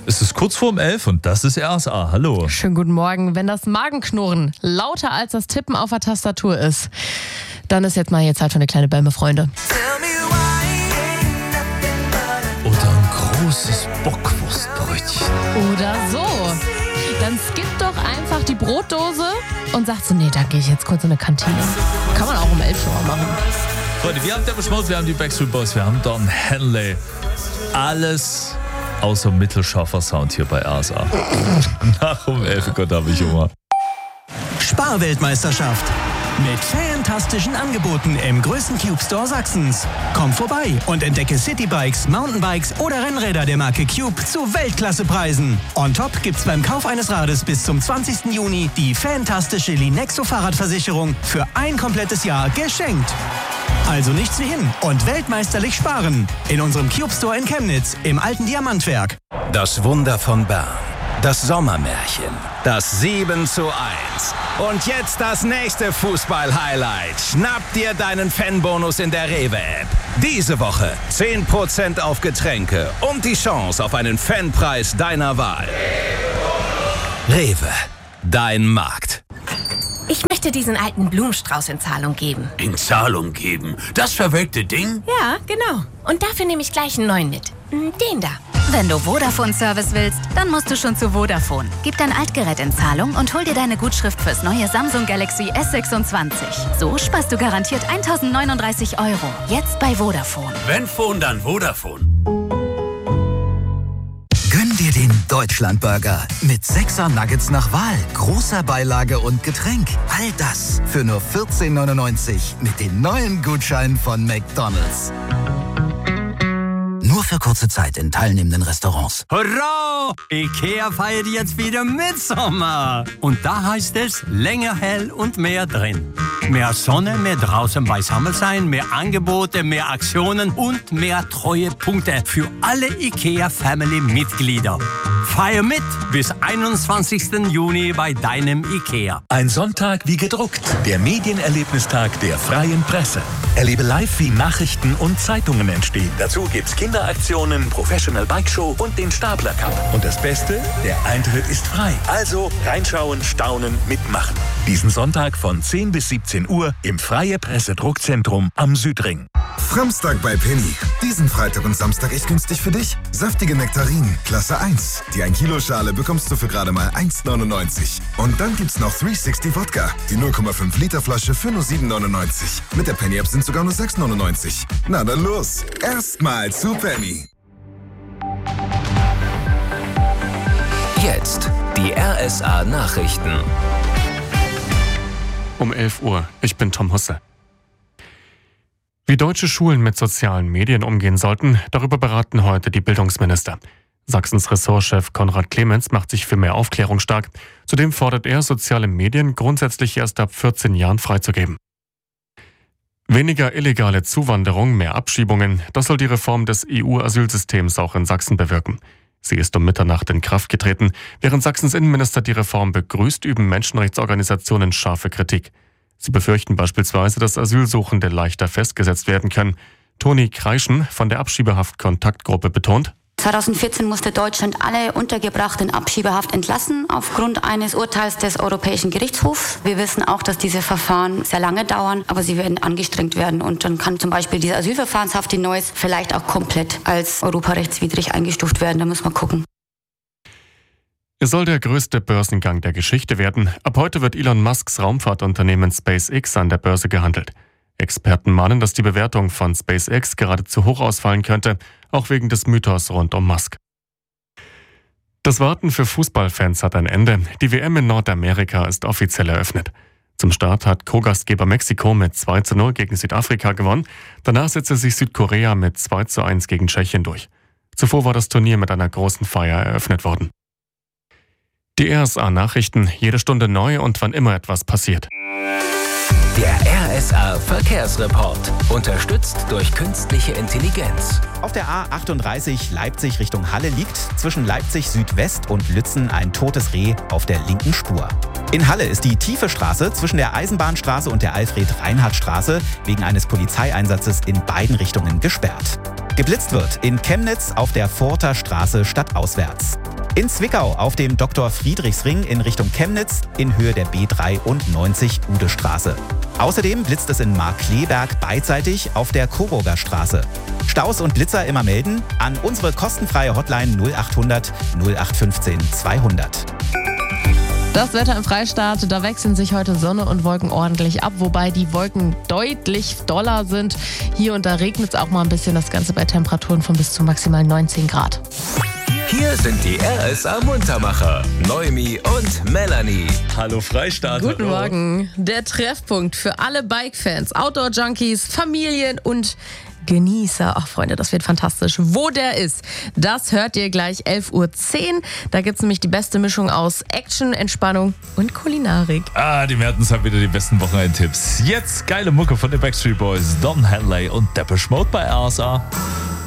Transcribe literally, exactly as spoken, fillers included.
Es ist kurz vorm elf und das ist R S A. Hallo. Schönen guten Morgen. Wenn das Magenknurren lauter als das Tippen auf der Tastatur ist, dann ist jetzt mal hier Zeit für eine kleine Bämme, Freunde. Oder ein großes Bockwurstbrötchen. Oder so. Dann skippt doch einfach die Brotdose und sagt so, nee, da gehe ich jetzt kurz in eine Kantine. Kann man auch um elf schon mal machen. Freunde, wir haben Depeche Mode, wir haben die Backstreet Boys, wir haben Don Henley. Alles außer mittelscharfer Sound hier bei R S A. Nach um elf, Gott habe ich Hunger. Sparweltmeisterschaft. Mit fantastischen Angeboten im größten Cube Store Sachsens. Komm vorbei und entdecke Citybikes, Mountainbikes oder Rennräder der Marke Cube zu Weltklassepreisen. On top gibt's beim Kauf eines Rades bis zum zwanzigsten Juni die fantastische Linexo Fahrradversicherung für ein komplettes Jahr geschenkt. Also nichts wie hin und weltmeisterlich sparen. In unserem Cube Store in Chemnitz im alten Diamantwerk. Das Wunder von Bern. Das Sommermärchen. Das sieben zu eins. Und jetzt das nächste Fußball-Highlight. Schnapp dir deinen Fanbonus in der Rewe-App. Diese Woche zehn Prozent auf Getränke und die Chance auf einen Fanpreis deiner Wahl. Rewe, dein Markt. Ich möchte diesen alten Blumenstrauß in Zahlung geben. In Zahlung geben? Das verwelkte Ding? Ja, genau. Und dafür nehme ich gleich einen neuen mit. Den da. Wenn du Vodafone-Service willst, dann musst du schon zu Vodafone. Gib dein Altgerät in Zahlung und hol dir deine Gutschrift fürs neue Samsung Galaxy S sechsundzwanzig. So sparst du garantiert tausendneununddreißig Euro. Jetzt bei Vodafone. Wenn Phone, dann Vodafone. Gönn dir den Deutschlandburger mit sechser Nuggets nach Wahl, großer Beilage und Getränk. All das für nur vierzehn neunundneunzig mit den neuen Gutscheinen von McDonald's. Nur für kurze Zeit in teilnehmenden Restaurants. Hurra! Ikea feiert jetzt wieder Mitsommer. Und da heißt es länger hell und mehr drin. Mehr Sonne, mehr draußen beisammen sein, mehr Angebote, mehr Aktionen und mehr Treuepunkte für alle Ikea-Family-Mitglieder. Feier mit bis einundzwanzigsten Juni bei deinem Ikea. Ein Sonntag wie gedruckt. Der Medienerlebnistag der Freien Presse. Erlebe live, wie Nachrichten und Zeitungen entstehen. Dazu gibt's Kinderaktionen, Professional Bike Show und den Stapler Cup. Und das Beste, der Eintritt ist frei. Also reinschauen, staunen, mitmachen. Diesen Sonntag von zehn bis siebzehn Uhr im Freie Presse Druckzentrum am Südring. Samstag bei Penny. Diesen Freitag und Samstag echt günstig für dich. Saftige Nektarinen, Klasse eins. Die ein Kilo Schale bekommst du für gerade mal eins neunundneunzig. Und dann gibt's noch dreihundertsechzig Wodka. Die null Komma fünf Liter Flasche für nur sieben neunundneunzig. Mit der Penny App sind sogar nur sechs neunundneunzig. Na dann los. Erstmal zu Penny. Jetzt die R S A Nachrichten. Um elf Uhr. Ich bin Tom Husse. Wie deutsche Schulen mit sozialen Medien umgehen sollten, darüber beraten heute die Bildungsminister. Sachsens Ressortchef Konrad Clemens macht sich für mehr Aufklärung stark. Zudem fordert er, soziale Medien grundsätzlich erst ab vierzehn Jahren freizugeben. Weniger illegale Zuwanderung, mehr Abschiebungen, das soll die Reform des E U-Asylsystems auch in Sachsen bewirken. Sie ist um Mitternacht in Kraft getreten. Während Sachsens Innenminister die Reform begrüßt, üben Menschenrechtsorganisationen scharfe Kritik. Sie befürchten beispielsweise, dass Asylsuchende leichter festgesetzt werden können. Toni Kreischen von der Abschiebehaft-Kontaktgruppe betont: zweitausendvierzehn musste Deutschland alle Untergebrachten Abschiebehaft entlassen, aufgrund eines Urteils des Europäischen Gerichtshofs. Wir wissen auch, dass diese Verfahren sehr lange dauern, aber sie werden angestrengt werden. Und dann kann zum Beispiel diese Asylverfahrenshaft in Neuss vielleicht auch komplett als europarechtswidrig eingestuft werden. Da muss man gucken. Es soll der größte Börsengang der Geschichte werden. Ab heute wird Elon Musks Raumfahrtunternehmen SpaceX an der Börse gehandelt. Experten mahnen, dass die Bewertung von SpaceX gerade zu hoch ausfallen könnte, auch wegen des Mythos rund um Musk. Das Warten für Fußballfans hat ein Ende. Die W M in Nordamerika ist offiziell eröffnet. Zum Start hat Co-Gastgeber Mexiko mit zwei zu null gegen Südafrika gewonnen. Danach setzte sich Südkorea mit zwei zu eins gegen Tschechien durch. Zuvor war das Turnier mit einer großen Feier eröffnet worden. Die R S A-Nachrichten, jede Stunde neu und wann immer etwas passiert. Der R S A Verkehrsreport, unterstützt durch künstliche Intelligenz. Auf der A achtunddreißig Leipzig Richtung Halle liegt zwischen Leipzig Südwest und Lützen ein totes Reh auf der linken Spur. In Halle ist die tiefe Straße zwischen der Eisenbahnstraße und der Alfred-Reinhardt-Straße wegen eines Polizeieinsatzes in beiden Richtungen gesperrt. Geblitzt wird in Chemnitz auf der Further Straße stadtauswärts. In Zwickau auf dem Doktor Friedrichsring in Richtung Chemnitz in Höhe der B dreiundneunzig Udestraße. Außerdem blitzt es in Markkleeberg beidseitig auf der Coburger Straße. Staus und Blitzer immer melden an unsere kostenfreie Hotline null achthundert null acht fünfzehn zweihundert. Das Wetter im Freistaat, da wechseln sich heute Sonne und Wolken ordentlich ab, wobei die Wolken deutlich doller sind. Hier und da regnet es auch mal ein bisschen, das Ganze bei Temperaturen von bis zu maximal neunzehn Grad. Hier sind die R S A-Muntermacher, Noemi und Melanie. Hallo Freistaat. Guten hallo. Morgen. Der Treffpunkt für alle Bike-Fans, Outdoor-Junkies, Familien und Genießer. Ach Freunde, das wird fantastisch. Wo der ist, das hört ihr gleich elf Uhr zehn. Da gibt es nämlich die beste Mischung aus Action, Entspannung und Kulinarik. Ah, die Mertens haben wieder die besten Wochenendtipps. Jetzt geile Mucke von den Backstreet Boys, Don Henley und Depeche Mode bei R S A.